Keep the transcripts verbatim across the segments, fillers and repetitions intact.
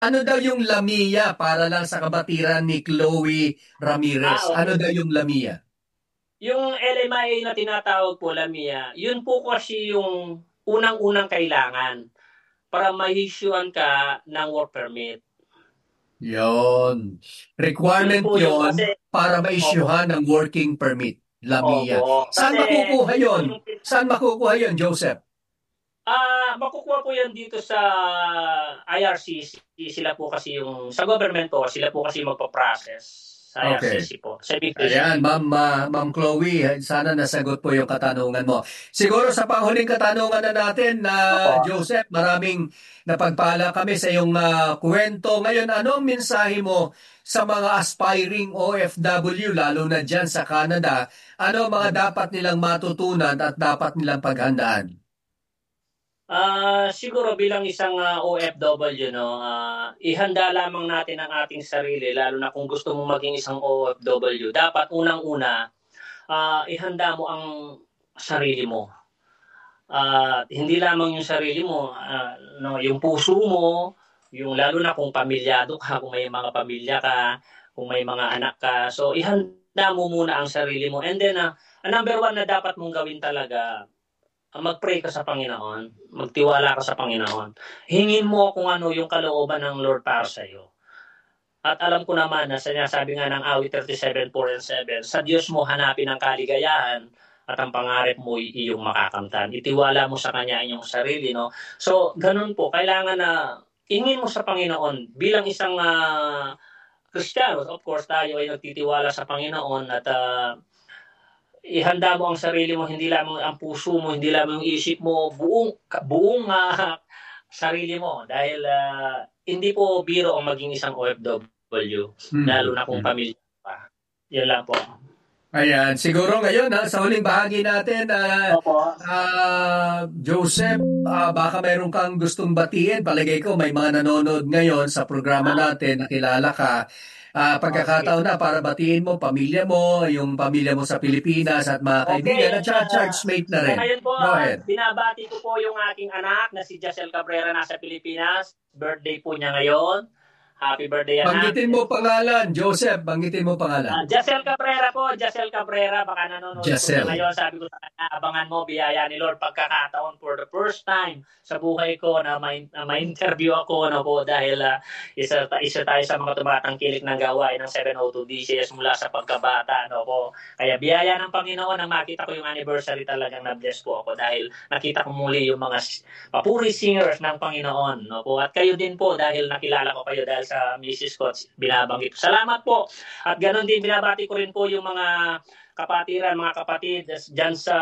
Ano daw yung Lamia para lang sa kabatiran ni Chloe Ramirez? Ah, Ano okay. daw yung Lamia? Yung L M I A na tinatawag po, Lamia, yun po kasi yung unang-unang kailangan para ma-issuean ka ng work permit. Yon. Yun Requirement po yung kasi, yon para opo, ma-issuehan ng working permit. Lamia. opo. Saan Kasi makukuha yun po yon? yung Saan makukuha yon, Joseph? ah makukuha po yan dito sa I R C C. Sila po kasi yung, sa government po, sila po kasi magpa-process sa Okay. I R C C po, sa immigration Ayan, po. Ma'am, ah, Ma'am Chloe, eh, sana nasagot po yung katanungan mo. Siguro sa panghuling katanungan na natin na Opo. Joseph, maraming napagpala kami sa iyong ah, kwento. Ngayon, anong mensahe mo sa mga aspiring O F W, lalo na dyan sa Canada? Ano ang mga dapat nilang matutunan at dapat nilang paghandaan? Ah, siguro bilang isang ah, O F W 'no, ah, ihanda lamang natin ang ating sarili lalo na kung gusto mong maging isang O F W. Dapat unang-una, ah, ihanda mo ang sarili mo. At hindi lamang yung sarili mo, ah, no, yung puso mo, yung lalo na kung pamilyado ka, kung may mga pamilya ka, kung may mga anak ka. So ihanda mo muna ang sarili mo. And then ah, ang number one na dapat mong gawin talaga, ah, mag-pray ka sa Panginoon, magtiwala ka sa Panginoon. Hingin mo kung ano yung kalooban ng Lord para sa iyo. At alam ko naman na sinasabi nga ng awit thirty-seven, four and seven, sa Diyos mo hanapin ang kaligayahan at ang pangarap mo ay iyong makakamtan. Itiwala mo sa Kanya inyong sarili. No? So, ganun po. Kailangan na ingin mo sa Panginoon bilang isang uh, Kristiyano. Of course, tayo ay nagtitiwala sa Panginoon at uh, ihanda mo ang sarili mo, hindi lamang ang puso mo, hindi lamang yung isip mo, buong buong uh, sarili mo dahil uh, hindi po biro ang maging isang O F W lalo Hmm. na kung Hmm. pamilya pa. Yun lang po. Ayan, siguro ngayon ha, sa huling bahagi natin, ah, Opo. ah, Joseph, ah, baka mayroon kang gustong batiin. Palagay ko may mga nanonood ngayon sa programa Ah, natin, nakilala ka. Ah, oh, sige. pagkakataon na para batiin mo, pamilya mo, yung pamilya mo sa Pilipinas at mga kaibigan Okay, at saka uh, churchmate na sa rin. ngayon po, Go uh, ahead. binabati ko po yung aking anak na si Jacel Cabrera nasa Pilipinas. Birthday po niya ngayon. Happy birthday, anak. Banggitin mo pangalan, Joseph, banggitin mo pangalan. Ah, Jacel Cabrera po, Jacel Cabrera, baka nanonood po siya Jacel. ngayon. Sabi ko sa kanya, abangan mo, biyaya ni Lord, pagkakataon for the first time sa buhay ko na may, na may interview ako na po dahil uh, isa, isa tayo sa mga tumatangkilik ng gawain ng seven oh two D C S mula sa pagkabata. No, po. Kaya biyaya ng Panginoon na makita ko yung anniversary talagang na-bless po ako dahil nakita ko muli yung mga papuri singers ng Panginoon. No, po. At kayo din po dahil nakilala ko kayo dahil sa misis ko, binabanggit. Salamat po at ganoon din, binabati ko rin po yung mga kapatiran, mga kapatid dyan sa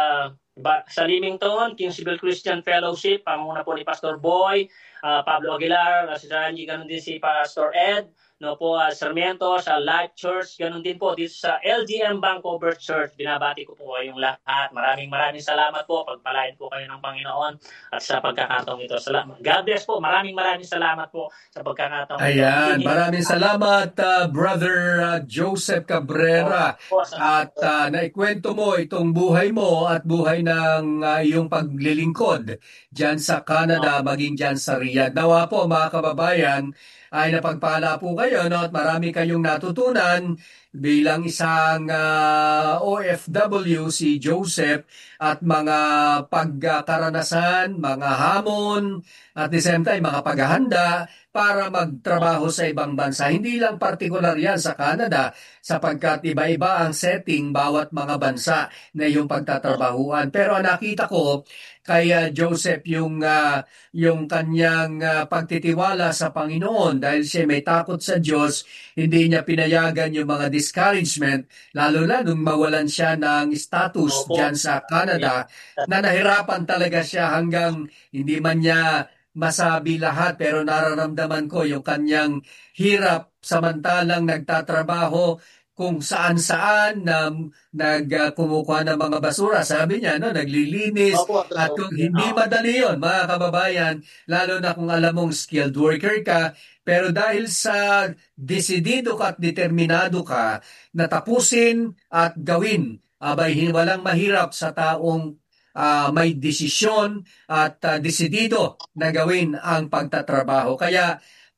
ba, sa Limington, Kingsville Christian Fellowship, panguna po ni Pastor Boy, uh, Pablo Aguilar, uh, si Ranji, ganoon din si Pastor Ed, no po, uh, Sarmiento, sa Life Church, ganoon din po dito sa L G M Vancouver Church. Binabati ko po kayong lahat. Maraming maraming salamat po. Pagpalain po kayo ng Panginoon at sa pagkakataong ito. Salamat. God bless po. Maraming maraming salamat po sa pagkakataong ito. Ayan, Hingin-hingin maraming salamat, ah, Brother ah, Joseph Cabrera. po sa At ah, naikwento mo itong buhay mo at buhay ng ah, iyong paglilingkod dyan sa Canada, maging dyan sa Riyadh. Nawa po mga kababayan, ay napagpala po kayo no? At marami kayong natutunan bilang isang ah, O F W si Joseph at mga pagkaranasan, mga hamon, at the same time mga paghahanda para magtrabaho sa ibang bansa. Hindi lang partikular yan sa Canada sapagkat iba-iba ang setting bawat mga bansa na yung pagtatrabahuan. Pero ang nakita ko kay ah, Joseph yung ah, yung kanyang ah, pagtitiwala sa Panginoon dahil siya may takot sa Diyos, hindi niya pinayagan yung mga discouragement lalo na nung mawalan siya ng status Opo. diyan sa Canada na nahirapan talaga siya hanggang hindi man niya masabi lahat pero nararamdaman ko yung kanyang hirap samantalang nagtatrabaho kung saan-saan na nag uh, kumukuha ng mga basura. Sabi niya, no, naglilinis Opo, at totoo po kung yun. hindi Oo. madali yon, mga kababayan, lalo na kung alam mong skilled worker ka, pero dahil sa desidido ka at determinado ka na tapusin at gawin, abay walang mahirap sa taong ah, may desisyon at uh, desidido na gawin ang pagtatrabaho. Kaya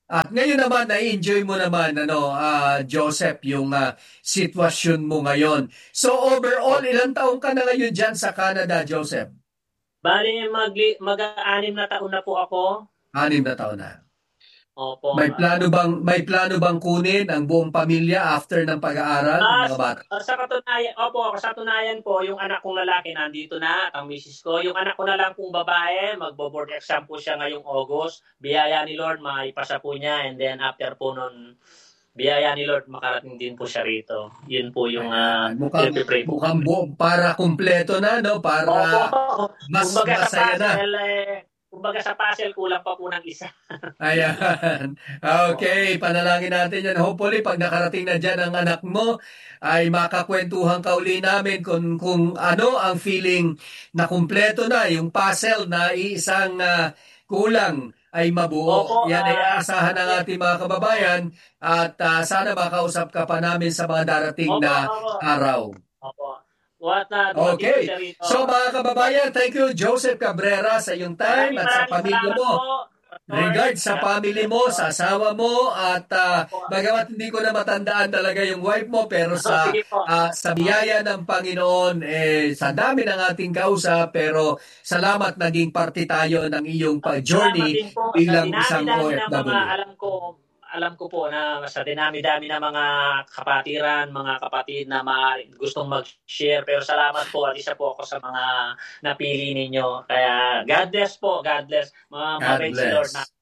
At ngayon naman, na-enjoy mo naman, ano, ah, Joseph, yung ah, sitwasyon mo ngayon. So overall, ilang taong ka na ngayon dyan sa Canada, Joseph? Bali, mag, mag-aanim na taon na po ako. Anim na taon na. Opo. May plano bang may plano bang kunin ang buong pamilya after ng pag-aaral ng Ah, mga bata? uh, sa katunayan, opo, sa katunayan po, yung anak kong lalaki nandito na, ang misis ko. Yung anak ko na lang pong babae, magbo-board exam po siya ngayong August. Biyaya ni Lord, maipasa po niya. And then after po nun, biyaya ni Lord, makarating din po siya rito. Yun po yung uh, mukhang, pray po. mukhang buo, para kumpleto na, no? Para opo, mas kumbaga masaya na. puzzle, eh, kumbaga sa puzzle, kulang pa po ng isa. Ayan. Okay, panalangin natin yan. Hopefully, pag nakarating na dyan ang anak mo, ay makakwentuhan ka uli namin kung, kung ano ang feeling na kumpleto na, yung puzzle na isang uh, kulang ay mabuo. Opo, Yan ay ah, aasahan ng ating mga kababayan at uh, sana makausap ka pa namin sa mga darating opo, na opo. araw. Opo. What, uh, Okay. siya rito. So mga kababayan, thank you Joseph Cabrera sa iyong time Maraming at sa maraming pamilya salamat mo. po. Regards sa family mo, sa asawa mo, at uh, Opo. bagamat hindi ko na matandaan talaga yung wife mo, pero sa Sige po. uh, sa biyaya ng Panginoon, eh, sa dami ng ating kausap, pero salamat naging parte tayo ng iyong pa-journey Salamat din po sa bilang isang O dinami-dami F ng mga W. alam ko, alam ko po na sa dinami-dami ng mga kapatiran, mga kapatid na maaari gustong mag-share. Pero salamat po at isa po ako sa mga napili ninyo. Kaya God bless po, God bless. Mga God mabait si Lord na. bless.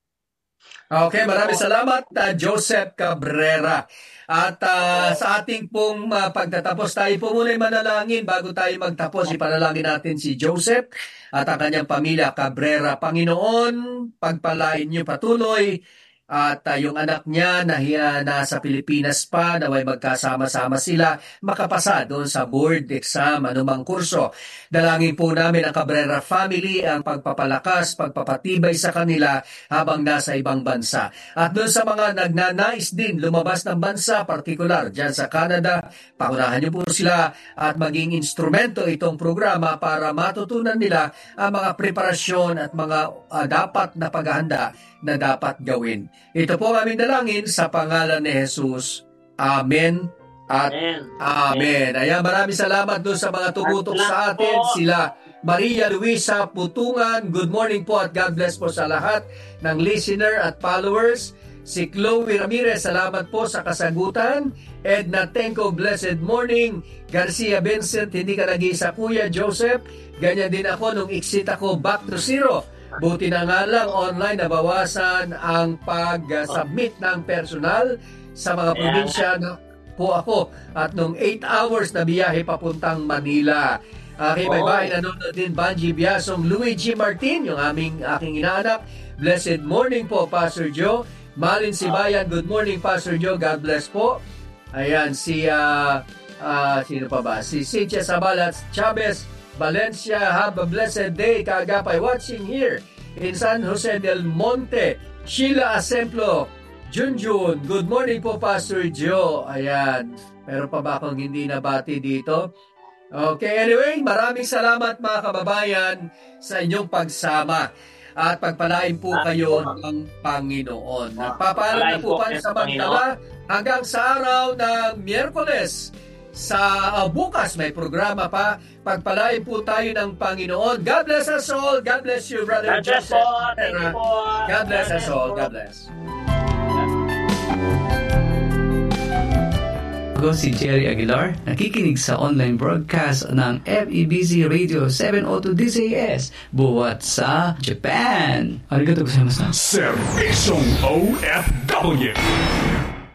Okay, maraming salamat, uh, Joseph Cabrera. At uh, sa ating pong uh, pagtatapos, tayo po muna manalangin bago tayo magtapos. Ipanalangin natin si Joseph at ang kanyang pamilya, Cabrera. Panginoon, pagpalain niyo patuloy at uh, yung anak niya na uh, nasa Pilipinas pa, naway magkasama-sama sila, makapasa doon sa board exam, anumang kurso. Dalangin po namin ang Cabrera family, ang pagpapalakas, pagpapatibay sa kanila habang nasa ibang bansa. At doon sa mga nagnanais din lumabas ng bansa, partikular dyan sa Canada, paunahan niyo po sila at maging instrumento itong programa para matutunan nila ang mga preparasyon at mga uh, dapat na paghahanda na dapat gawin. Ito po ang aming dalangin sa pangalan ni Jesus. Amen at Amen. Amen. Ayan, maraming salamat doon sa mga tumutok sa atin. Sila Maria Luisa Putungan, good morning po at God bless po sa lahat ng listener at followers. Si Chloe Ramirez, salamat po sa kasagutan. Edna Tenko, blessed morning. Garcia Vincent, hindi ka nag-iisa Kuya Joseph. Ganyan din ako nung exit ako back to zero. Buti na nga lang online nabawasan ang pag-submit ng personal sa mga probinsya na po ako. At nung eight hours na biyahe papuntang Manila. Okay, Oh. bye-bye. Nanonood din Banji Biasong Luigi Martin, yung aming aking inaanak. Blessed morning po, Pastor Joe. Malin Sibayan, good morning, Pastor Joe. God bless po. Ayan, si, uh, uh, sino pa ba? Si Cynthia Sabalat Chavez Valencia, have a blessed day. Kaagapay watching here in San Jose del Monte. Sheila Asemplo, Junjun, good morning po, Pastor Joe. Ayan, meron pa ba akong hindi nabati dito? Okay, anyway, maraming salamat mga kababayan sa inyong pagsama. At pagpalain po kayo ng Panginoon. Nagpapaalam na po pansamantala hanggang sa araw ng Miyerkules. Sa uh, bukas may programa pa. Pagpalain po tayo ng Panginoon. God bless us all. God bless you, Brother God bless Joseph. po. Thank you po. God bless us all. God bless. Ako si Jerry Aguilar, nakikinig sa online broadcast ng F E B C Radio seven oh two D C S buwat sa Japan. Arigatou gozaimasu. Serviço O F W.